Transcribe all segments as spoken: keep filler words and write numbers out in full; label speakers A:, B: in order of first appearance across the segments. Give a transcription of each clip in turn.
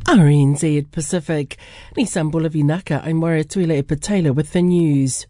A: R N Z Pacific. Nisan Bulavinaka, I'm Waratuila Epatela with the news.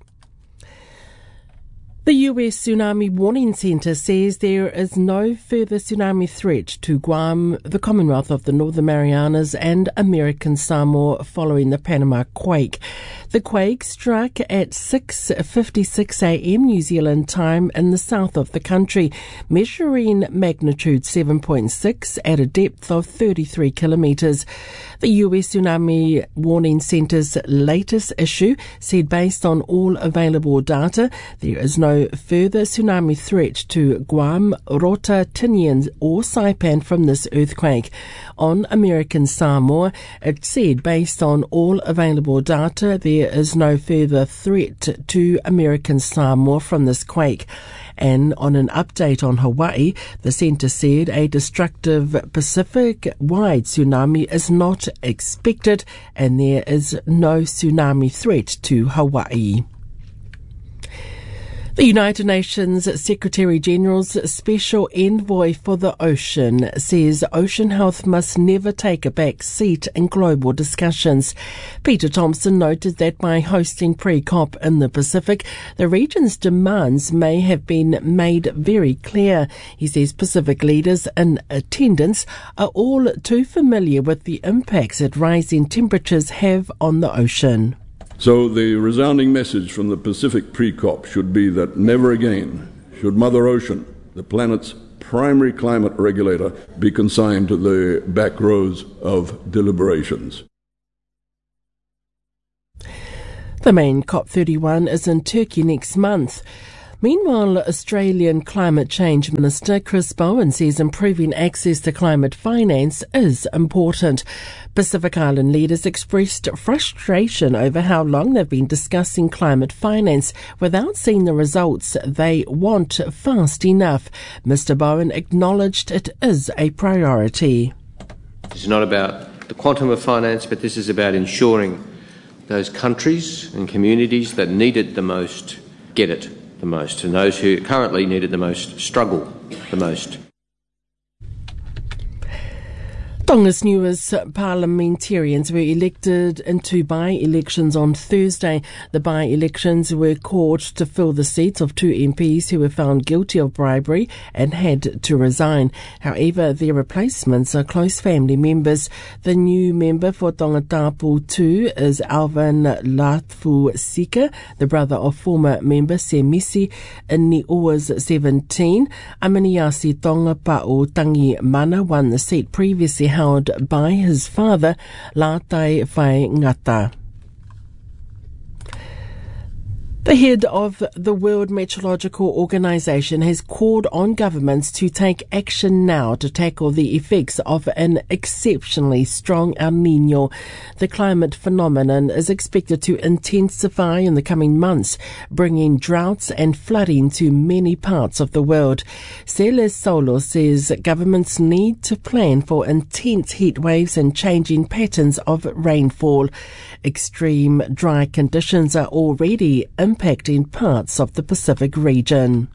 A: The U S Tsunami Warning Centre says there is no further tsunami threat to Guam, the Commonwealth of the Northern Marianas and American Samoa following the Panama quake. The quake struck at six fifty-six a m New Zealand time in the south of the country, measuring magnitude seven point six at a depth of thirty-three kilometres. The U S Tsunami Warning Centre's latest issue said based on all available data, there is no further tsunami threat to Guam, Rota, Tinian or Saipan from this earthquake. On American Samoa, it said based on all available data, there is no further threat to American Samoa from this quake. And on an update on Hawaii, the centre said a destructive Pacific-wide tsunami is not expected and there is no tsunami threat to Hawaii. The United Nations Secretary-General's Special Envoy for the Ocean says ocean health must never take a back seat in global discussions. Peter Thompson noted that by hosting pre-COP in the Pacific, the region's demands may have been made very clear. He says Pacific leaders in attendance are all too familiar with the impacts that rising temperatures have on the ocean.
B: So the resounding message from the Pacific pre-COP should be that never again should Mother Ocean, the planet's primary climate regulator, be consigned to the back rows of deliberations.
A: The main COP thirty-one is in Turkey next month. Meanwhile, Australian Climate Change Minister Chris Bowen says improving access to climate finance is important. Pacific Island leaders expressed frustration over how long they've been discussing climate finance without seeing the results they want fast enough. Mister Bowen acknowledged it is a priority.
C: It's not about the quantum of finance, but this is about ensuring those countries and communities that need it the most get it the most, and those who currently need it the most struggle the most.
A: Tonga's newest parliamentarians were elected into by-elections on Thursday. The by-elections were called to fill the seats of two M Ps who were found guilty of bribery and had to resign. However, their replacements are close family members. The new member for Tongatapu two is Alvin Latfu-Sika, the brother of former member Semisi Niua's seventeen. Amaniasi Tonga Pa'o Tangi Mana won the seat previously held by his father, Latai Whaingata. The head of the World Meteorological Organization has called on governments to take action now to tackle the effects of an exceptionally strong El Niño. The climate phenomenon is expected to intensify in the coming months, bringing droughts and flooding to many parts of the world. Celes Solo says governments need to plan for intense heat waves and changing patterns of rainfall. Extreme dry conditions are already impacting parts of the Pacific region.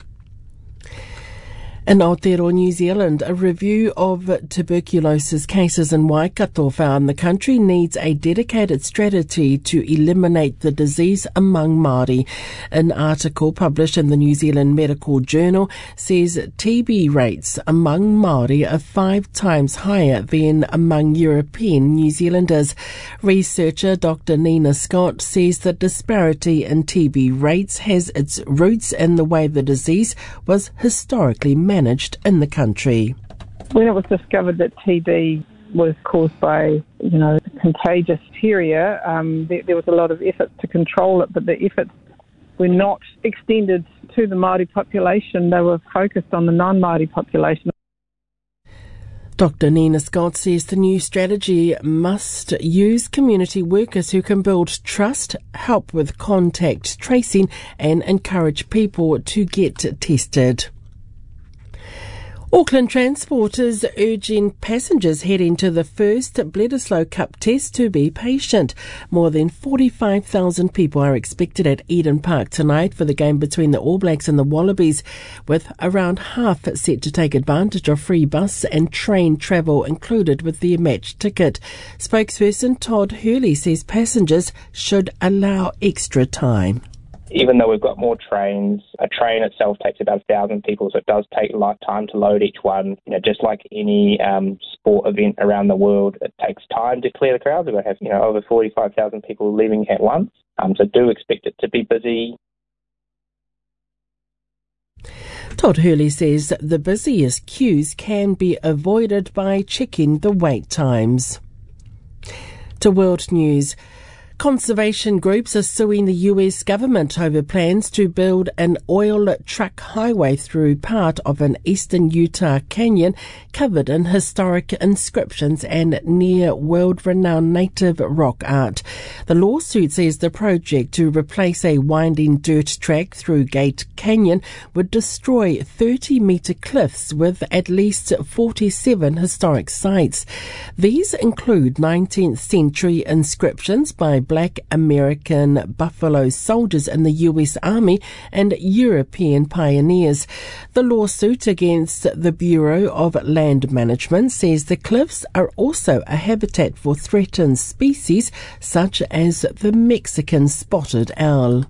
A: In Aotearoa, New Zealand, a review of tuberculosis cases in Waikato found the country needs a dedicated strategy to eliminate the disease among Māori. An article published in the New Zealand Medical Journal says T B rates among Māori are five times higher than among European New Zealanders. Researcher Doctor Nina Scott says the disparity in T B rates has its roots in the way the disease was historically managed. managed in the country.
D: When it was discovered that T B was caused by, you know, contagious bacteria, um, there, there was a lot of efforts to control it, but the efforts were not extended to the Māori population. They were focused on the non-Māori population.
A: Doctor Nina Scott says the new strategy must use community workers who can build trust, help with contact tracing and encourage people to get tested. Auckland Transport is urging passengers heading to the first Bledisloe Cup test to be patient. More than forty-five thousand people are expected at Eden Park tonight for the game between the All Blacks and the Wallabies, with around half set to take advantage of free bus and train travel included with their match ticket. Spokesperson Todd Hurley says passengers should allow extra time.
E: Even though we've got more trains, a train itself takes about a thousand people, so it does take a lot of time to load each one. You know, just like any um, sport event around the world, it takes time to clear the crowds. We're going to have, you know, over forty-five thousand people leaving at once, um, so do expect it to be busy.
A: Todd Hurley says the busiest queues can be avoided by checking the wait times. To World News. Conservation groups are suing the U S government over plans to build an oil truck highway through part of an eastern Utah canyon covered in historic inscriptions and near world-renowned native rock art. The lawsuit says the project to replace a winding dirt track through Gate Canyon would destroy thirty-metre cliffs with at least forty-seven historic sites. These include nineteenth century inscriptions by Black American Buffalo soldiers in the U S Army and European pioneers. The lawsuit against the Bureau of Land Management says the cliffs are also a habitat for threatened species such as the Mexican spotted owl.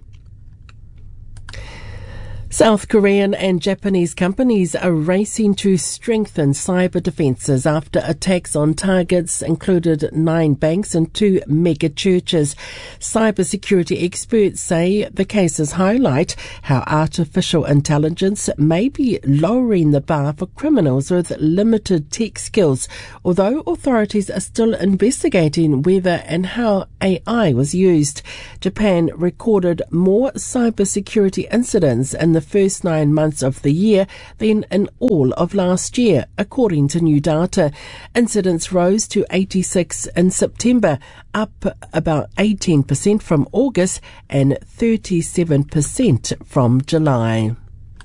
A: South Korean and Japanese companies are racing to strengthen cyber defences after attacks on targets included nine banks and two mega churches. Cybersecurity experts say the cases highlight how artificial intelligence may be lowering the bar for criminals with limited tech skills, although authorities are still investigating whether and how A I was used. Japan recorded more cybersecurity incidents in the first nine months of the year than in all of last year, according to new data. Incidents rose to eighty-six in September, up about eighteen percent from August and thirty-seven percent from July.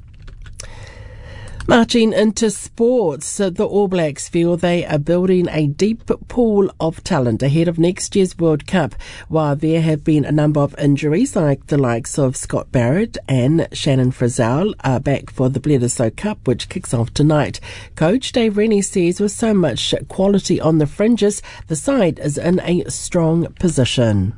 A: Marching into sports, the All Blacks feel they are building a deep pool of talent ahead of next year's World Cup. While there have been a number of injuries, like the likes of Scott Barrett and Shannon Frizzell are back for the Bledisloe Cup, which kicks off tonight. Coach Dave Rennie says with so much quality on the fringes, the side is in a strong position.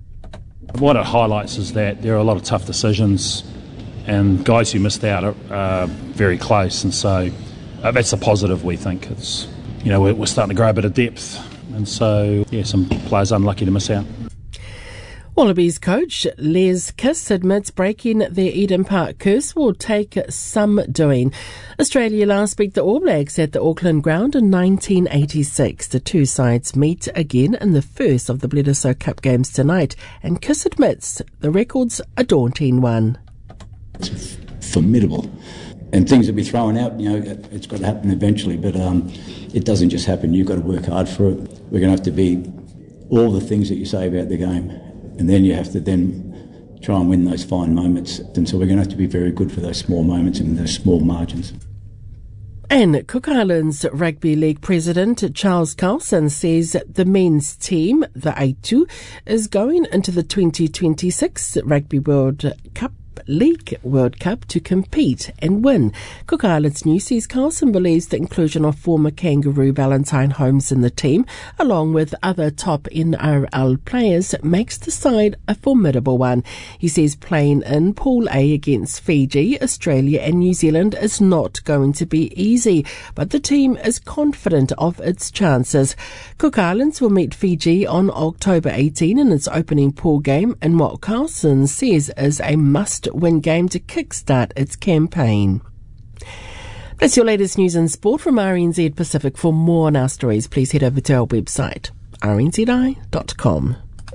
F: What it highlights is that there are a lot of tough decisions, and guys who missed out are uh, very close, and so uh, that's a positive. We think it's, you know, we're, we're starting to grow a bit of depth, and so yeah, some players unlucky to miss out.
A: Wallabies coach Les Kiss admits breaking their Eden Park curse will take some doing. Australia last beat the All Blacks at the Auckland ground in nineteen eighty-six. The two sides meet again in the first of the Bledisloe Cup games tonight, and Kiss admits the record's a daunting one.
G: It's formidable, and things will be thrown out. You know, it's got to happen eventually, but um, it doesn't just happen. You've got to work hard for it. We're going to have to be all the things that you say about the game, and then you have to then try and win those fine moments. And so we're going to have to be very good for those small moments and those small margins.
A: And Cook Islands Rugby League President Charles Carlson says the men's team, the A two, is going into the twenty twenty-six Rugby World Cup League World Cup to compete and win. Cook Islands News says Carlson believes the inclusion of former Kangaroo Valentine Holmes in the team, along with other top N R L players, makes the side a formidable one. He says playing in Pool A against Fiji, Australia and New Zealand is not going to be easy, but the team is confident of its chances. Cook Islands will meet Fiji on October eighteenth in its opening pool game, and what Carlson says is a must-win game to kickstart its campaign. That's your latest news and sport from R N Z Pacific. For more on our stories, please head over to our website, r n z i dot com.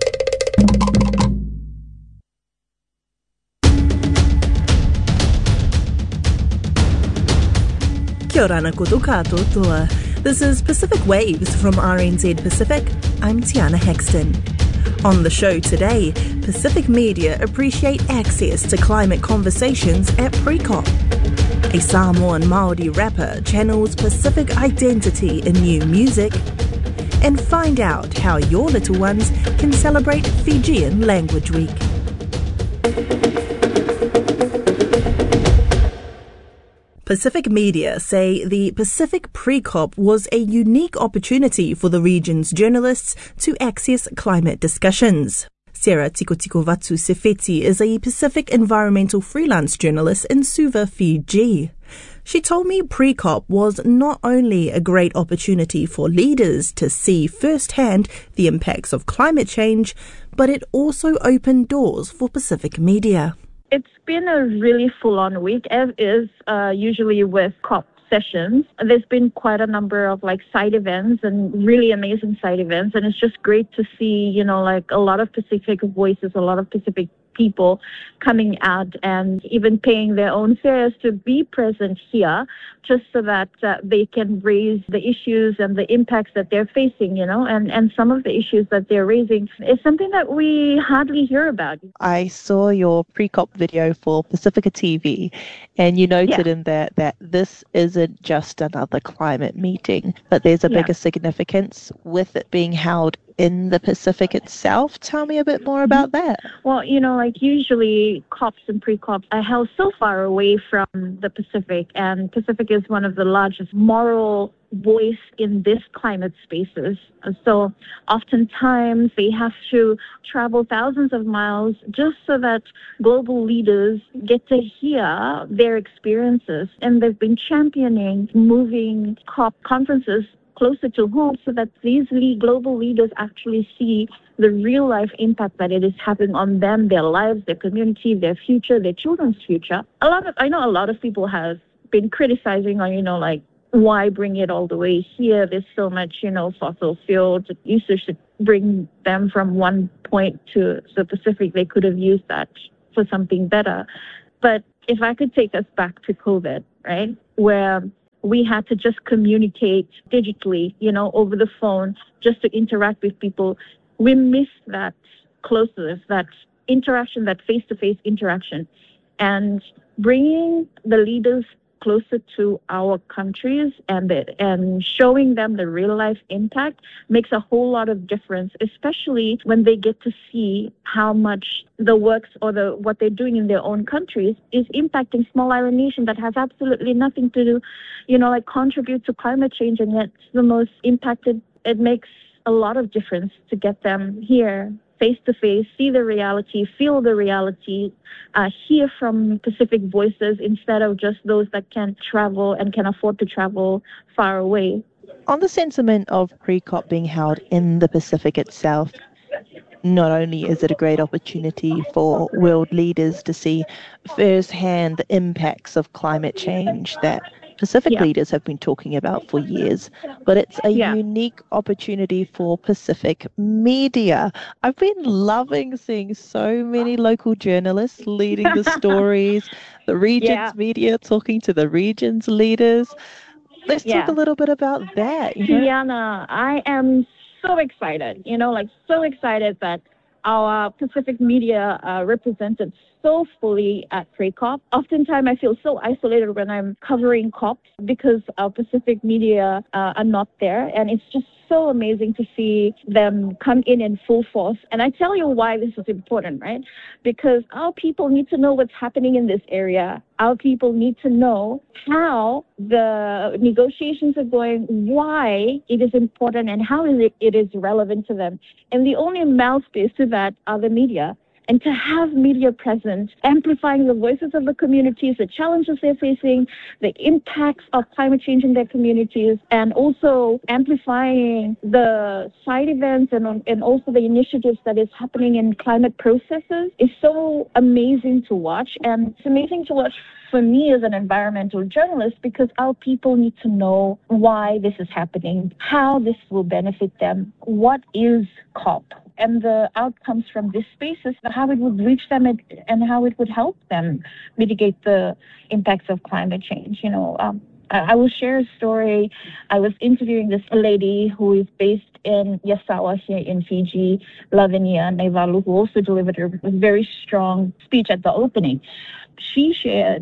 H: Kia ora na koutou katoa toa. This is Pacific Waves from R N Z Pacific. I'm Tiana Hexton. On the show today, Pacific media appreciate access to climate conversations at pre COP. A Samoan Māori rapper channels Pacific identity in new music. And find out how your little ones can celebrate Fijian Language Week. Pacific media say the Pacific Pre-COP was a unique opportunity for the region's journalists to access climate discussions. Sarah Tikotikovatu Sefeti is a Pacific environmental freelance journalist in Suva, Fiji. She told me Pre-COP was not only a great opportunity for leaders to see firsthand the impacts of climate change, but it also opened doors for Pacific media.
I: It's been a really full-on week, as is uh, usually with COP sessions. There's been quite a number of like side events and really amazing side events, and it's just great to see, you know, like a lot of Pacific voices, a lot of Pacific people coming out and even paying their own fares to be present here, just so that uh, they can raise the issues and the impacts that they're facing, you know, and, and some of the issues that they're raising is something that we hardly hear about.
J: I saw your pre-COP video for Pacifica T V, and you noted yeah. in that that this isn't just another climate meeting, but there's a yeah. bigger significance with it being held in the Pacific itself. Tell me a bit more about that.
I: Well, you know, like usually COPs and pre-COPs are held so far away from the Pacific, and Pacific is one of the largest moral voice in this climate spaces. So oftentimes they have to travel thousands of miles just so that global leaders get to hear their experiences. And they've been championing moving COP conferences closer to home so that these global leaders actually see the real life impact that it is having on them, their lives, their community, their future, their children's future. A lot of, I know a lot of people have been criticizing on, you know, like, why bring it all the way here? There's so much, you know, fossil fuels usage to bring them from one point to the Pacific. They could have used that for something better. But if I could take us back to COVID, right, where we had to just communicate digitally, you know, over the phone, just to interact with people. We missed that closeness, that interaction, that face-to-face interaction. And bringing the leaders closer to our countries and the, and showing them the real-life impact makes a whole lot of difference, especially when they get to see how much the works or the what they're doing in their own countries is impacting small island nation that has absolutely nothing to do, you know, like contribute to climate change, and yet the most impacted. It makes a lot of difference to get them here face to face, see the reality, feel the reality, uh, hear from Pacific voices instead of just those that can travel and can afford to travel far away.
J: On the sentiment of pre-COP being held in the Pacific itself, not only is it a great opportunity for world leaders to see firsthand the impacts of climate change that Pacific yeah. leaders have been talking about for years, but it's a yeah. unique opportunity for Pacific media. I've been loving seeing so many local journalists leading the stories, the region's yeah. media talking to the region's leaders. Let's yeah. talk a little bit about that. You know?
I: Tiana, I am so excited, you know, like so excited that our Pacific media uh, represented so fully at pre-COP. Oftentimes I feel so isolated when I'm covering COP because our Pacific media uh, are not there. And it's just so amazing to see them come in in full force. And I tell you why this is important, right? Because our people need to know what's happening in this area. Our people need to know how the negotiations are going, why it is important, and how it is relevant to them. And the only mouthpiece to that are the media. And to have media present, amplifying the voices of the communities, the challenges they're facing, the impacts of climate change in their communities, and also amplifying the side events and, and also the initiatives that is happening in climate processes is so amazing to watch. And it's amazing to watch for me as an environmental journalist because our people need to know why this is happening, how this will benefit them, what is COP, and the outcomes from this spaces, how it would reach them and, and how it would help them mitigate the impacts of climate change. You know, um, I, I will share a story. I was interviewing this lady who is based in Yasawa here in Fiji, Lavinia Naivalu, who also delivered a very strong speech at the opening. She shared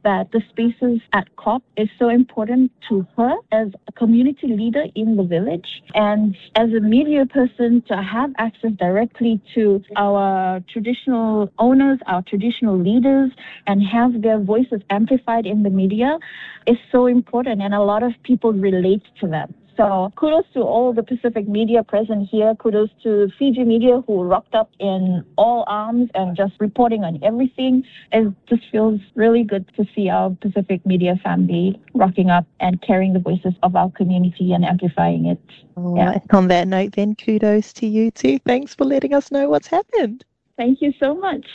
I: that the spaces at C O P is so important to her as a community leader in the village, and as a media person to have access directly to our traditional owners, our traditional leaders, and have their voices amplified in the media is so important, and a lot of people relate to them. So kudos to all the Pacific media present here. Kudos to Fiji Media who rocked up in all arms and just reporting on everything. It just feels really good to see our Pacific media family rocking up and carrying the voices of our community and amplifying it.
J: Oh,
I: yeah.
J: And on that note, then kudos to you too. Thanks for letting us know what's happened.
I: Thank you so much.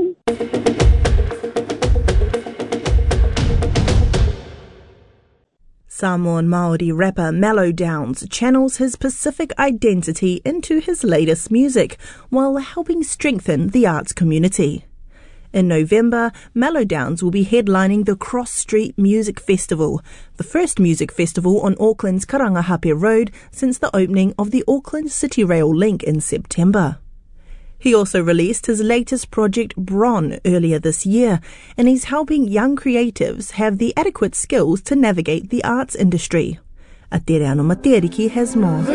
H: Samoan Māori rapper Mellow Downs channels his Pacific identity into his latest music while helping strengthen the arts community. In November, Mellow Downs will be headlining the Cross Street Music Festival, the first music festival on Auckland's Karangahape Road since the opening of the Auckland City Rail link in September. He also released his latest project, Bron, earlier this year, and he's helping young creatives have the adequate skills to navigate the arts industry. Atere Ano Materiki has more.